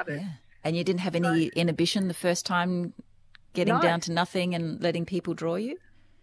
started. Yeah. And you didn't have any inhibition the first time getting down to nothing and letting people draw you?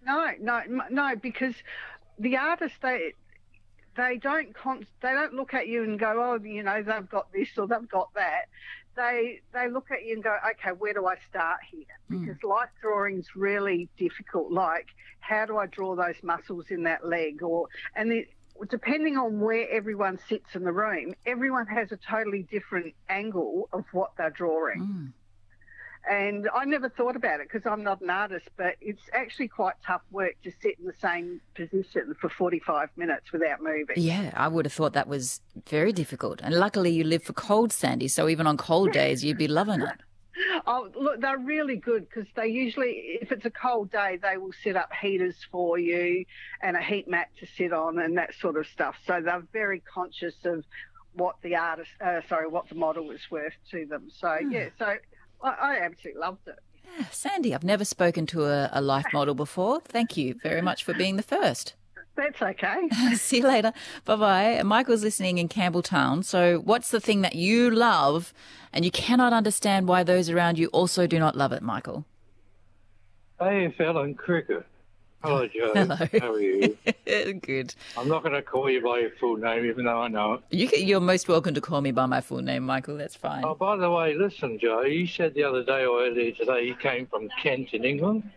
No, because the artists, they don't look at you and go, oh, they've got this or they've got that. They look at you and go, okay, where do I start here? Because life drawing's really difficult. Like, how do I draw those muscles in that leg? Depending on where everyone sits in the room, everyone has a totally different angle of what they're drawing. And I never thought about it because I'm not an artist, but it's actually quite tough work to sit in the same position for 45 minutes without moving. Yeah, I would have thought that was very difficult. And luckily you live for cold, Sandy, so even on cold days you'd be loving it. Oh, look, they're really good because they usually, if it's a cold day, they will set up heaters for you and a heat mat to sit on and that sort of stuff. So they're very conscious of what the model is worth to them. So, I absolutely loved it. Yeah, Sandy, I've never spoken to a life model before. Thank you very much for being the first. That's okay. See you later. Bye-bye. Michael's listening in Campbelltown. So what's the thing that you love and you cannot understand why those around you also do not love it, Michael? AFL and cricket. Hello, Joe. Hello. How are you? Good. I'm not going to call you by your full name, even though I know it. You're most welcome to call me by my full name, Michael. That's fine. Oh, by the way, listen, Joe, you said the other day or earlier today you came from Kent in England.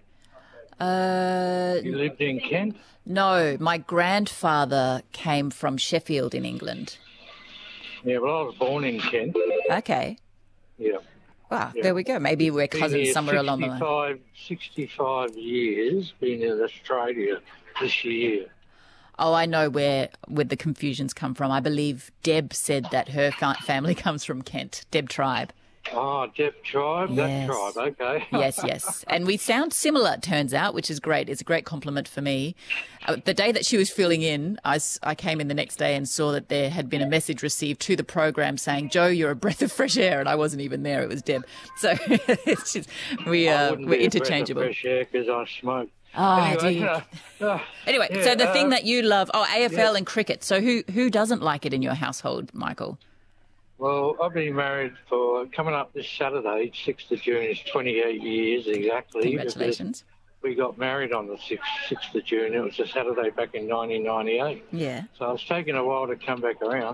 You lived in Kent? No, my grandfather came from Sheffield in England. Yeah, well, I was born in Kent. Okay. Yeah. Wow, there we go. Maybe we're cousins somewhere along the line. 65 years, been in Australia this year. Oh, I know where the confusions come from. I believe Deb said that her family comes from Kent, Deb Tribe. Oh, Deb Tribe, Yes. that tribe, okay. Yes. And we sound similar, it turns out, which is great. It's a great compliment for me. The day that she was filling in, I came in the next day and saw that there had been a message received to the program saying, Joe, you're a breath of fresh air. And I wasn't even there. It was Deb. So it's just, we're interchangeable. I wouldn't be a breath of fresh air because I smoke. Oh, anyway, anyway, so the thing that you love, AFL and cricket. So who doesn't like it in your household, Michael? Well, I've been married for, coming up this Saturday, 6th of June, is 28 years exactly. Congratulations. We got married on the 6th of June. It was a Saturday back in 1998. Yeah. So it's taken a while to come back around.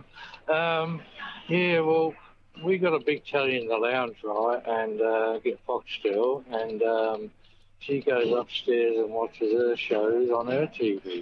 Well, we got a big telly in the lounge, right, and get Foxtel, and she goes upstairs and watches her shows on her TV.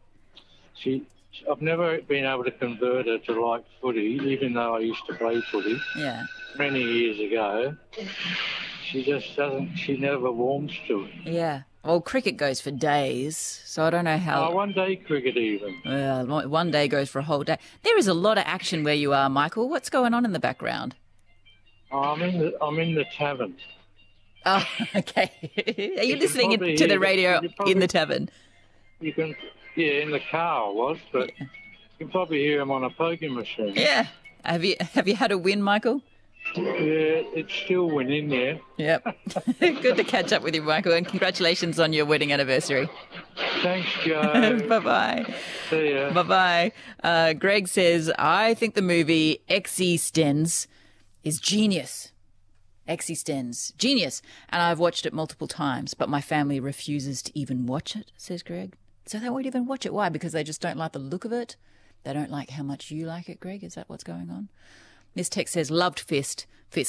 I've never been able to convert her to like footy, even though I used to play footy many years ago. She just doesn't, she never warms to it. Yeah. Well, cricket goes for days, so I don't know how... one day cricket even. One day goes for a whole day. There is a lot of action where you are, Michael. What's going on in the background? I'm in the tavern. Oh, okay. Are you listening to the radio in the tavern? You can... Yeah, in the car I was, but you can probably hear him on a poker machine. Yeah. Have you had a win, Michael? Yeah, it's still winning, yeah. Yep. Good to catch up with you, Michael, and congratulations on your wedding anniversary. Thanks, Joe. Bye-bye. See ya. Bye-bye. Greg says, I think the movie Existenz is genius. Existenz. Genius. And I've watched it multiple times, but my family refuses to even watch it, says Greg. So they won't even watch it. Why? Because they just don't like the look of it? They don't like how much you like it, Greg? Is that what's going on? This text says, loved Fisk,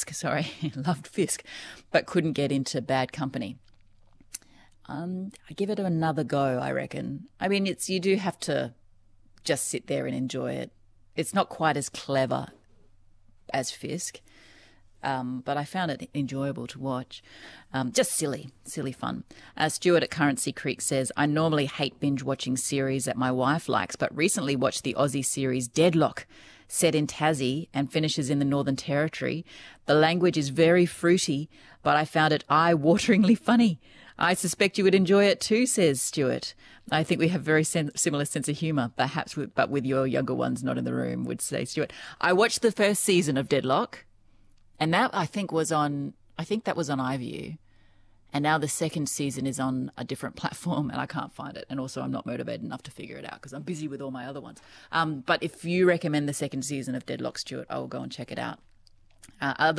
but couldn't get into Bad Company. I give it another go, I reckon. I mean, you do have to just sit there and enjoy it. It's not quite as clever as Fisk. But I found it enjoyable to watch. Just silly fun. Stuart at Currency Creek says, I normally hate binge watching series that my wife likes, but recently watched the Aussie series Deadlock, set in Tassie and finishes in the Northern Territory. The language is very fruity, but I found it eye-wateringly funny. I suspect you would enjoy it too, says Stuart. I think we have very similar sense of humour, perhaps, but with your younger ones not in the room, would say Stuart. I watched the first season of Deadlock. And that, I think that was on iView. And now the second season is on a different platform and I can't find it. And also I'm not motivated enough to figure it out because I'm busy with all my other ones. But if you recommend the second season of Deadlock, Stuart, I will go and check it out.